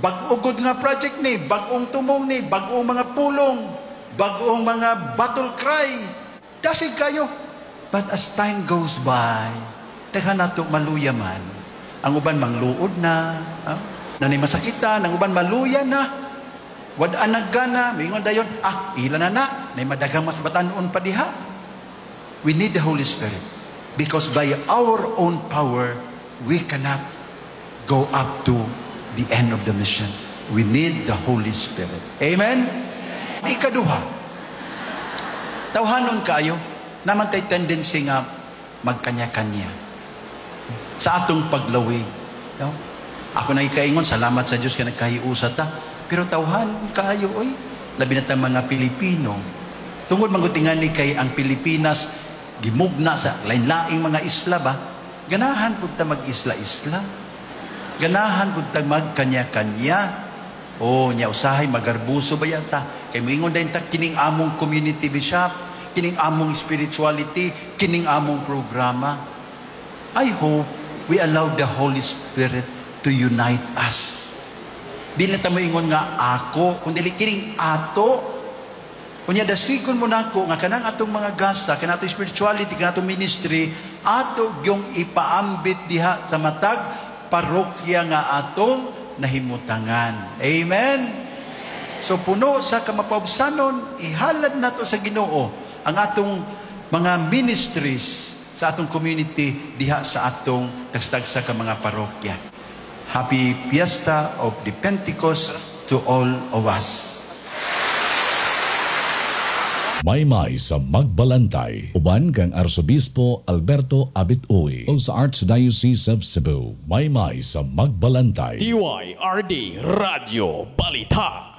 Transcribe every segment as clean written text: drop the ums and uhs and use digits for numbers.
bag-ugod nga project ni, bag-ong tumong ni, bag-ong mga pulong, bag-ong mga battle cry. Dasig kayo. But as time goes by, daghan nato maluya man. Ang uban mangluod na, nanay masakitan, ang uban maluya na, wadaan naggana, mingon dayon, ilan na, nay madagang mas batanon pa diha. We need the Holy Spirit. Because by our own power, we cannot go up to the end of the mission. We need the Holy Spirit. Amen? Ikaduha, tawhanon kayo, naman tay tendency nga magkanya-kanya sa atong paglawig. No? Ako na ikaingon, salamat sa Diyos ka nagkahiusa ta. Pero tawhan kayo, oy, labi na tayong mga Pilipino. Tungod magutingan ni kay ang Pilipinas, gimugna sa lain-laing mga isla ba? Ganahan po ta mag-isla-isla. Ganahan po ta magkanya-kanya. Nya usahay magarbuso ba yata? Kay moingon dayon ta kining among community bishop, kining among spirituality, kining among programa. I hope we allow the Holy Spirit to unite us. Di na ta moingon nga ako, kundi kining ato. Kunya dasigon mo nako nga kanang atong mga gasta, kanang atong spirituality, kanang atong ministry, ato gyung ipaambit diha sa matag parokya nga atong nahimutangan. Amen. So puno sa kamapawsanon, ihalad nato sa Ginoo ang atong mga ministries sa atong community diha sa atong tagstagsa ka mga parokya. Happy Fiesta of the Pentecost to all of us. Maymay sa Magbalantay, uban kang Arsobispo Alberto Abit-Uy o sa Archdiocese of Cebu. Maymay sa Magbalantay. DYRD Radio Balita.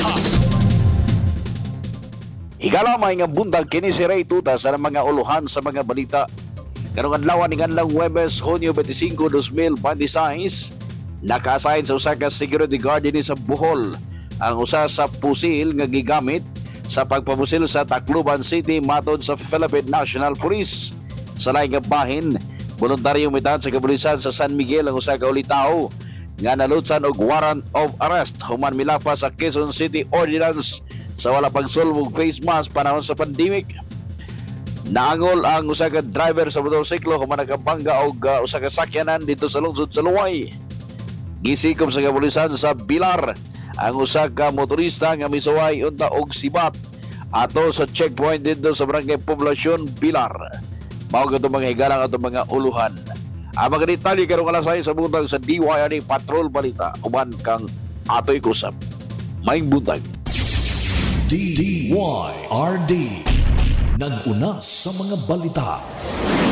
Ikalamay nga buntag kini si Ray Tuta sa mga uluhan sa mga balita. Karong adlaw ni kanlang Huwebes, Hunyo 25, 2026, nakaasahin sa usa ka security guard dinhi sa Bohol ang usa sa pusil nga gigamit sa pagpamusil sa Tacloban City matod sa Philippine National Police. Sa laing nga bahin, voluntaryo mitan sa kapulisan sa San Miguel ang usa ka ulitaw nga nalutsan og warrant of arrest human milapas sa Quezon City Ordinance sa wala pagsulbog face mask panahon sa pandemic. Naangol ang usa ka driver sa motorsiklo human nagabangga og usa ka sakyanan dito sa lungsod sa Luway. Gisikom sa kapulisan sa Bilar ang usa ka motorista nga misuway unta og sibat ato sa checkpoint dito sa Barangay Poblacion, Bilar. Mao gadto mga higalang ato mga uluhan. Ang mga detalye karong alasay sa buntag sa DYRD Patrol Balita uban kang atoy kusap. Maayong buntag. DYRD nag-una sa mga balita.